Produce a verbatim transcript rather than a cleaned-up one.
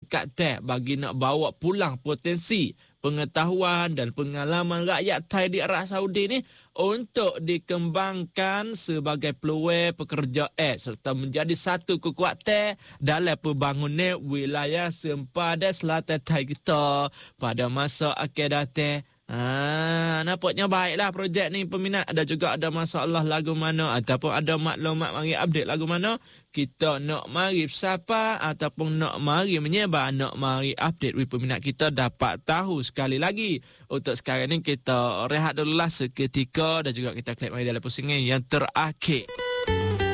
tingkat teh bagi nak bawa pulang potensi pengetahuan dan pengalaman rakyat Thai di Arab Saudi ni untuk dikembangkan sebagai peluang pekerjaan serta menjadi satu kekuatan dalam pembangunan wilayah sempadan selatan Thai kita pada masa akan datang. Ah, nampaknya baiklah projek ni peminat. Ada juga ada masalah lagu mana ataupun ada maklumat mari update lagu mana, kita nak mari siapa ataupun nak mari menyebar, nak mari update we peminat kita dapat tahu sekali lagi. Untuk sekarang ni kita rehat dulu lah seketika dan juga kita klik mari dalam pusingan yang terakhir.